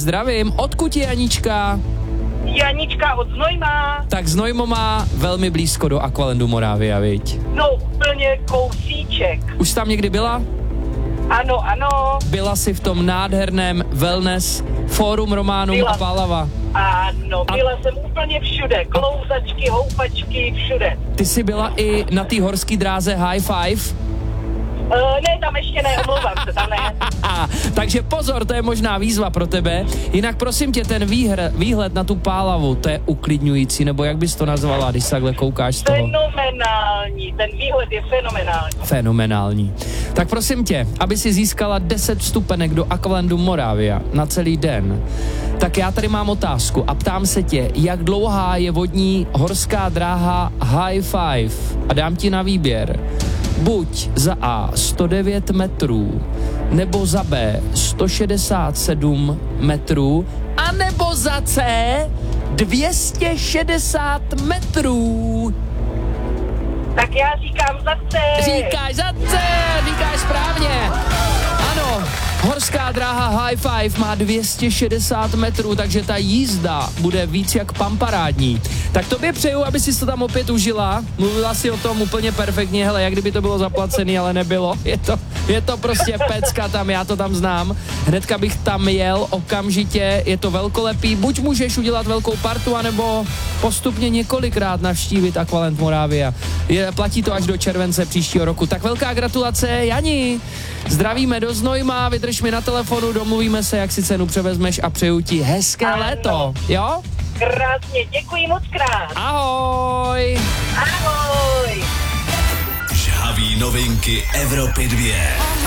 zdravím. Odkud je Janička? Janička od Znojma. Tak Znojmo má velmi blízko do Aqualandu Moravia, viď? No úplně kousíček. Už jsi tam někdy byla? Ano. Byla jsi v tom nádherném wellness Fórum Románum a Pálava. Ano, byla jsem úplně všude. Klouzačky, houpačky, všude. Ty jsi byla i na té horské dráze High Five? Ne, tam ještě ne, omlouvám se, tam ne. Takže pozor, to je možná výzva pro tebe. Jinak prosím tě, ten výhled na tu Pálavu, to je uklidňující, nebo jak bys to nazvala, když se takhle koukáš z toho? Fenomenální, ten výhled je fenomenální. Fenomenální. Tak prosím tě, aby si získala 10 vstupenek do Aqualandu Moravia na celý den, tak já tady mám otázku a ptám se tě, jak dlouhá je vodní horská dráha High Five a dám ti na výběr. Buď za A 109 metrů, nebo za B 167 metrů, a nebo za C 260 metrů. Tak já říkám za C. Říkáš za C, říkáš správně. Ano, horská dráha High Five má 260 metrů, takže ta jízda bude víc jak pamparádní. Tak tobě přeju, aby si to tam opět užila. Mluvila si o tom úplně perfektně, hele, jak kdyby to bylo zaplacený, ale nebylo. Je to prostě pecka tam, já to tam znám. Hnedka bych tam jel okamžitě, je to velkolepý. Buď můžeš udělat velkou partu, anebo postupně několikrát navštívit Aqualand Moravia. Platí to až do července příštího roku. Tak velká gratulace, Jani. Zdravíme do Znojma, vydrž mi na telefonu, domluvíme se, jak si cenu převezmeš a přeju ti hezké léto, jo? Krásně, děkuji moc krát. Ahoj. Ahoj. Žhaví novinky Evropy 2.